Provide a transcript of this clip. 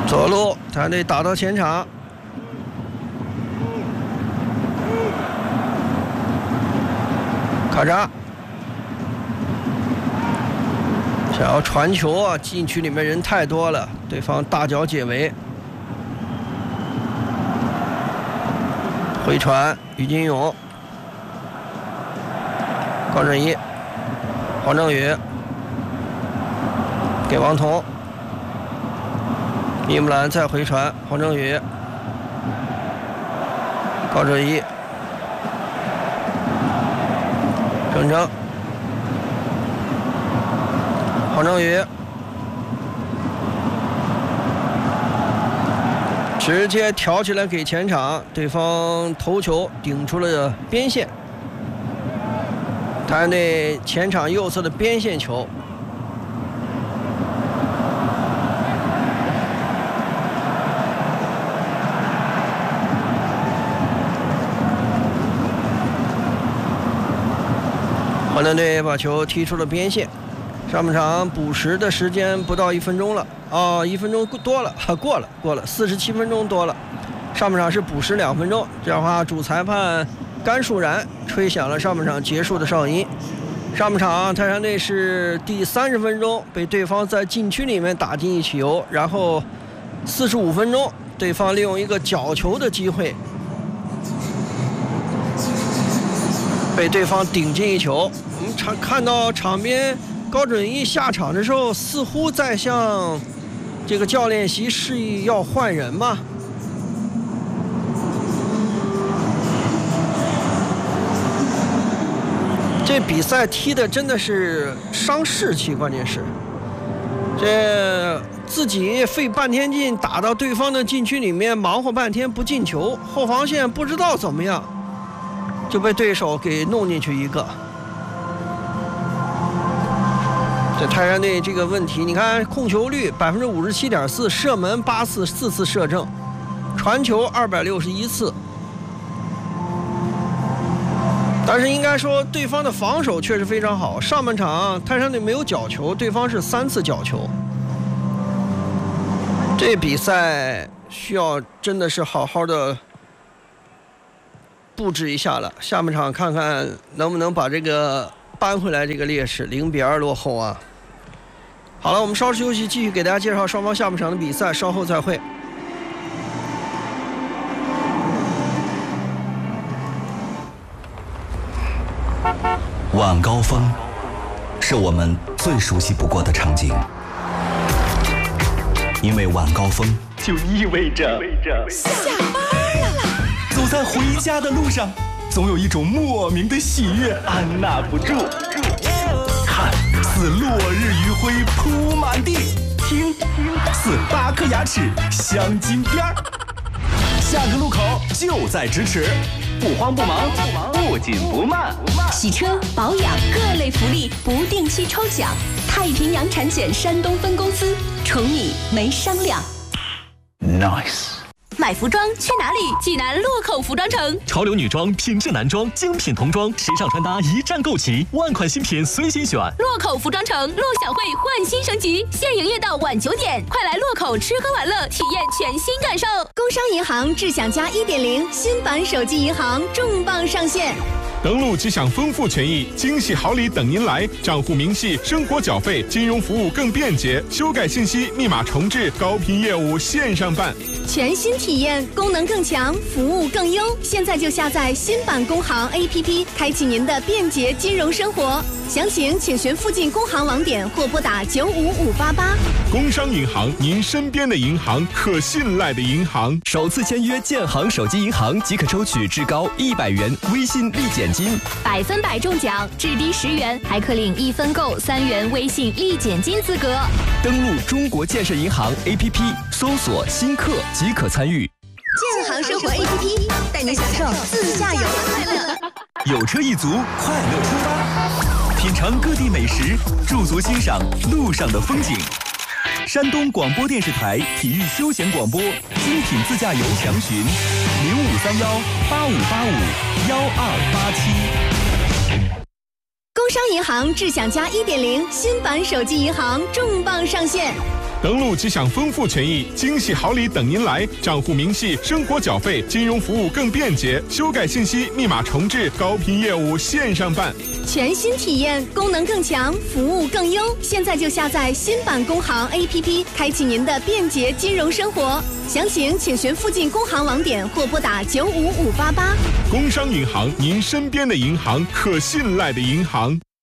左路太阳队打到前场，卡扎想要传球啊，禁区里面人太多了，对方大脚解围，回传于金勇，高振一，黄正宇给王彤，伊姆兰再回传，黄正宇，高振一，郑铮，黄正宇直接挑起来给前场，对方头球顶出了边线，太阳队前场右侧的边线球。华南队把球踢出了边线，上半场补时的时间不到1分钟了1分钟多了，过了47分钟多了。上半场是补时2分钟，这样的话主裁判甘树然吹响了上半场结束的哨音。上半场太阳队是第30分钟被对方在禁区里面打进一球，然后45分钟对方利用一个角球的机会被对方顶进一球。我们看到场边高准一下场的时候，似乎在向这个教练席示意要换人嘛。这比赛踢的真的是伤士气，关键是这自己费半天劲打到对方的禁区里面，忙活半天不进球，后防线不知道怎么样就被对手给弄进去一个。这泰山队这个问题，你看控球率57.4%，射门8次，4次射正，传球261次。但是应该说对方的防守确实非常好，上半场泰山队没有角球，对方是3次角球。这比赛需要真的是好好的布置一下了，下半场看看能不能把这个扳回来，这个劣势0-2落后啊。好了，我们稍事休息，继续给大家介绍双方下半场的比赛，稍后再会。 晚高峰是我们最熟悉不过的场景，因为晚高峰就意味着下班了。 走在回家的路上，总有一种莫名的喜悦按捺不住。看似落日余晖铺满地，听似8颗牙齿镶金边儿。下个路口就在咫尺，不慌不忙，不紧不慢。 洗车保养各类福利不定期抽奖，太平洋产险山东分公司，宠你没商量。 Nice。 买服装去哪里？济南洛口服装城， 潮流女装、品质男装、精品童装、时尚穿搭一站购齐，万款新品随心选。 洛口服装城陆小慧焕新升级，现营业到晚9点，快来洛口吃喝玩乐，体验全新感受。工商银行智享家1.0新版手机银行重磅上线。 登录即享丰富权益，惊喜好礼等您来，账户明细、生活缴费、金融服务更便捷，修改信息、密码重置，高频业务线上办， 全新体验，功能更强，服务更优。现在就下载新版工行 APP， 开启您的便捷金融生活。详情请询附近工行网点或拨打95588。 工商银行，您身边的银行，可信赖的银行。 首次签约建行手机银行即可抽取至高100元微信立减金 ，100分百中奖，至低10元，还可领1分购3元微信立减金资格。 登录中国建设银行 APP， 搜索新客即可参与。 建行生活 APP 带你享受自驾游的快乐。 有车一族，快乐出发，品尝各地美食，驻足欣赏路上的风景。山东广播电视台体育休闲广播，精品自驾游详询0531-8585-1287。 工商银行智享家1.0新版手机银行重磅上线。 登录即享丰富权益，惊喜好礼等您来，账户明细、生活缴费、金融服务更便捷，修改信息、密码重置，高频业务线上办。 全新体验，功能更强，服务更优。现在就下载新版工行 APP， 开启您的便捷金融生活。详情请询附近工行网点或拨打95588。 工商银行，您身边的银行，可信赖的银行。